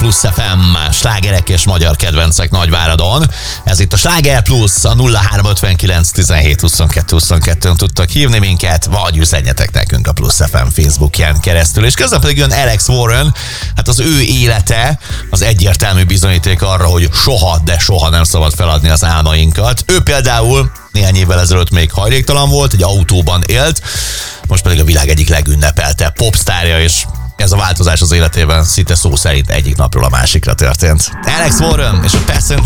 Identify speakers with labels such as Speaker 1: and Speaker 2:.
Speaker 1: Plusz FM, slágerek és magyar kedvencek Nagyváradon. Ez itt a Sláger Plusz, a 0359 17 22 22-n tudtak hívni minket, vagy üzenjetek nekünk a Plusz FM Facebookján keresztül. És közben pedig jön Alex Warren, hát az ő élete az egyértelmű bizonyíték arra, hogy soha, de soha nem szabad feladni az álmainkat. Ő például néhány évvel ezelőtt még hajléktalan volt, egy autóban élt, most pedig a világ egyik legünnepelte popstárja, és ez a változás az életében szinte szó szerint egyik napról a másikra történt. Alex Warren és a Passenger